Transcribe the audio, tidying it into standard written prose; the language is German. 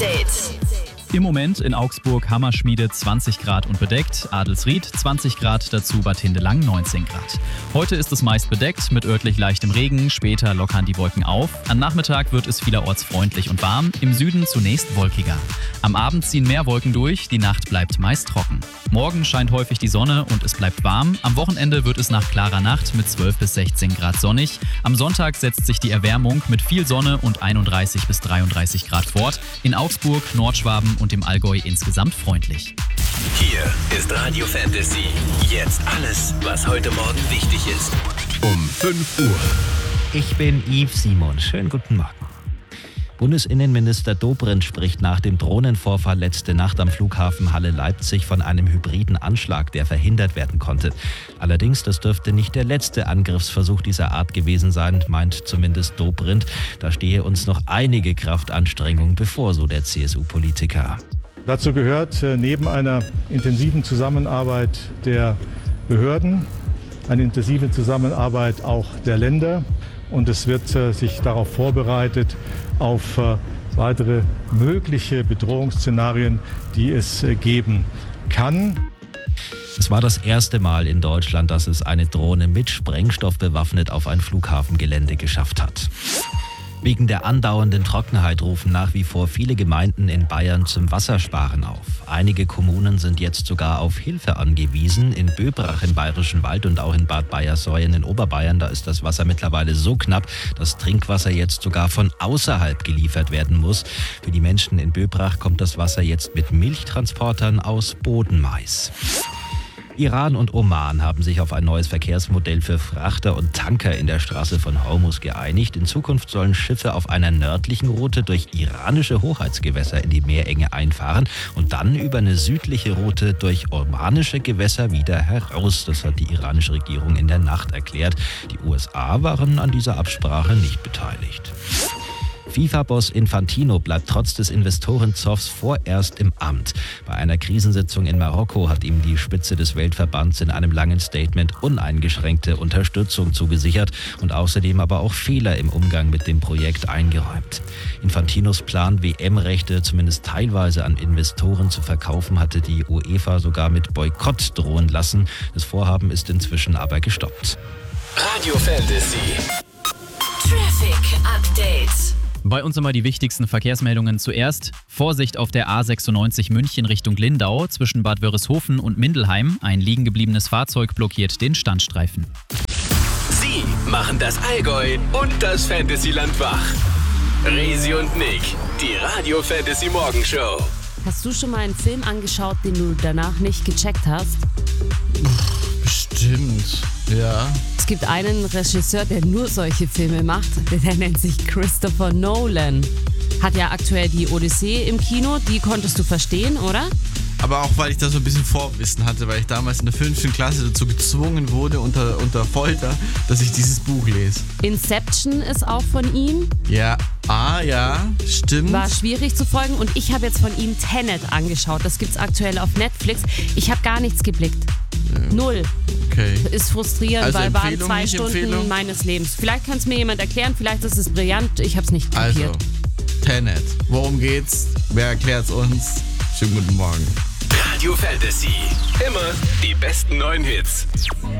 Update. Im Moment in Augsburg Hammerschmiede 20 Grad und bedeckt, Adelsried 20 Grad, dazu Bad Hindelang 19 Grad. Heute ist es meist bedeckt mit örtlich leichtem Regen, später lockern die Wolken auf. Am Nachmittag wird es vielerorts freundlich und warm, im Süden zunächst wolkiger. Am Abend ziehen mehr Wolken durch, die Nacht bleibt meist trocken. Morgen scheint häufig die Sonne und es bleibt warm. Am Wochenende wird es nach klarer Nacht mit 12 bis 16 Grad sonnig. Am Sonntag setzt sich die Erwärmung mit viel Sonne und 31 bis 33 Grad fort. In Augsburg, Nordschwaben und dem Allgäu insgesamt freundlich. Hier ist Radio Fantasy. Jetzt alles, was heute Morgen wichtig ist. Um 5 Uhr. Ich bin Yves Simon. Schönen guten Morgen. Bundesinnenminister Dobrindt spricht nach dem Drohnenvorfall letzte Nacht am Flughafen Halle-Leipzig von einem hybriden Anschlag, der verhindert werden konnte. Allerdings, das dürfte nicht der letzte Angriffsversuch dieser Art gewesen sein, meint zumindest Dobrindt. Da stehe uns noch einige Kraftanstrengungen bevor, so der CSU-Politiker. Dazu gehört neben einer intensiven Zusammenarbeit der Behörden, eine intensive Zusammenarbeit auch der Länder. Und es wird sich darauf vorbereitet, auf weitere mögliche Bedrohungsszenarien, die es geben kann. Es war das erste Mal in Deutschland, dass es eine Drohne mit Sprengstoff bewaffnet auf ein Flughafengelände geschafft hat. Wegen der andauernden Trockenheit rufen nach wie vor viele Gemeinden in Bayern zum Wassersparen auf. Einige Kommunen sind jetzt sogar auf Hilfe angewiesen. In Böbrach im Bayerischen Wald und auch in Bad Bayersoien in Oberbayern, da ist das Wasser mittlerweile so knapp, dass Trinkwasser jetzt sogar von außerhalb geliefert werden muss. Für die Menschen in Böbrach kommt das Wasser jetzt mit Milchtransportern aus Bodenmais. Iran und Oman haben sich auf ein neues Verkehrsmodell für Frachter und Tanker in der Straße von Hormuz geeinigt. In Zukunft sollen Schiffe auf einer nördlichen Route durch iranische Hoheitsgewässer in die Meerenge einfahren und dann über eine südliche Route durch omanische Gewässer wieder heraus. Das hat die iranische Regierung in der Nacht erklärt. Die USA waren an dieser Absprache nicht beteiligt. FIFA-Boss Infantino bleibt trotz des Investorenzoffs vorerst im Amt. Bei einer Krisensitzung in Marokko hat ihm die Spitze des Weltverbands in einem langen Statement uneingeschränkte Unterstützung zugesichert und außerdem aber auch Fehler im Umgang mit dem Projekt eingeräumt. Infantinos Plan, WM-Rechte zumindest teilweise an Investoren zu verkaufen, hatte die UEFA sogar mit Boykott drohen lassen. Das Vorhaben ist inzwischen aber gestoppt. Radio Fantasy. Traffic Update. Bei uns immer die wichtigsten Verkehrsmeldungen zuerst. Vorsicht auf der A96 München Richtung Lindau zwischen Bad Wörishofen und Mindelheim. Ein liegen gebliebenes Fahrzeug blockiert den Standstreifen. Sie machen das Allgäu und das Fantasyland wach. Resi und Nick, die Radio Fantasy Morgenshow. Hast du schon mal einen Film angeschaut, den du danach nicht gecheckt hast? Bestimmt, ja. Es gibt einen Regisseur, der nur solche Filme macht. Der nennt sich Christopher Nolan. Hat ja aktuell die Odyssee im Kino. Die konntest du verstehen, oder? Aber auch, weil ich da so ein bisschen Vorwissen hatte, weil ich damals in der 5. Klasse dazu gezwungen wurde, unter Folter, dass ich dieses Buch lese. Inception ist auch von ihm. Ja, ja, stimmt. War schwierig zu folgen und ich habe jetzt von ihm Tenet angeschaut. Das gibt's aktuell auf Netflix. Ich habe gar nichts geblickt. Null. Okay. Ist frustrierend, Also weil waren Empfehlung, 2 nicht Stunden Empfehlung? meines Lebens. Vielleicht kann es mir jemand erklären, vielleicht ist es brillant. Ich habe es nicht kapiert. Also, Tenet. Worum geht's? Wer erklärt's uns? Schönen guten Morgen. Radio Fantasy. Immer die besten neuen Hits.